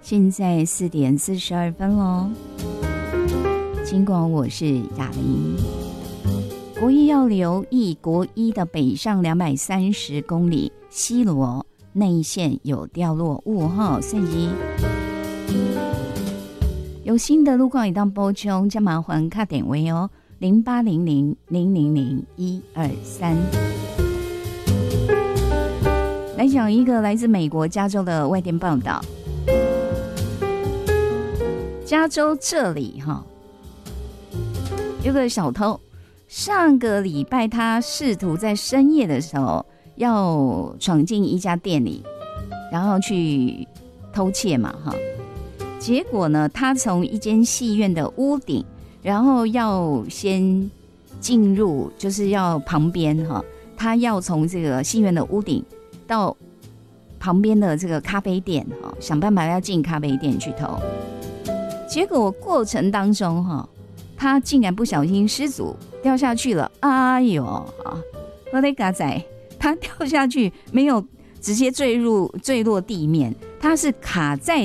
现在4点42分喽。尽管我是雅玲，国一要留意国一的北上230公里，西螺内线有掉落物哈，所以有新的路况一当补充，将麻烦卡点位哦，0800000123。来讲一个来自美国加州的外电报道。加州这里有个小偷，上个礼拜他试图在深夜的时候要闯进一家店里，然后去偷窃嘛结果呢，他从一间戏院的屋顶，然后要先进入，就是要旁边他要从这个戏院的屋顶到旁边的这个咖啡店想办法要进咖啡店去偷。结果过程当中他竟然不小心失足掉下去了。哎呦我的嘎仔，他掉下去没有直接坠落地面，他是卡在